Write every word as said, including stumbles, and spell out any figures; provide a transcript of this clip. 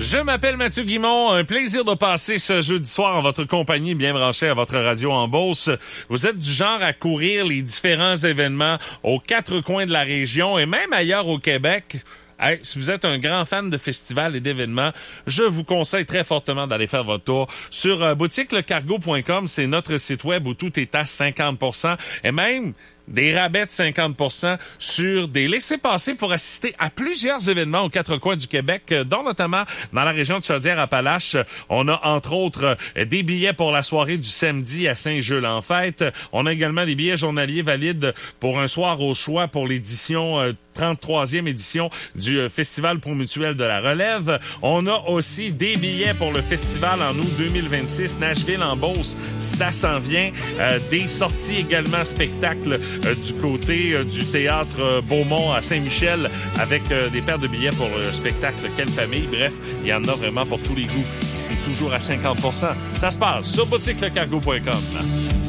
Je m'appelle Mathieu Guimond. Un plaisir de passer ce jeudi soir en votre compagnie, bien branché à votre radio en Beauce. Vous êtes du genre à courir les différents événements aux quatre coins de la région et même ailleurs au Québec. Hey, si vous êtes un grand fan de festivals et d'événements, je vous conseille très fortement d'aller faire votre tour sur euh, boutique le cargo point com. C'est notre site web où tout est à cinquante pour cent et même des rabais de cinquante pour cent sur des laissez-passer pour assister à plusieurs événements aux quatre coins du Québec, dont notamment dans la région de Chaudière-Appalaches. On a entre autres des billets pour la soirée du samedi à Saint-Jules-en-Fête. On a également des billets journaliers valides pour un soir au choix pour l'édition euh, trente-troisième édition du euh, Festival Promutuel de la Relève. On a aussi des billets pour le festival en août deux mille vingt-six, Nashville en Beauce, ça s'en vient. Euh, des sorties également spectacles euh, du côté euh, du théâtre euh, Beaumont à Saint-Michel avec euh, des paires de billets pour le spectacle Quelle famille. Bref, il y en a vraiment pour tous les goûts. Et c'est toujours à cinquante pour cent. Ça se passe sur boutique le cargo point com.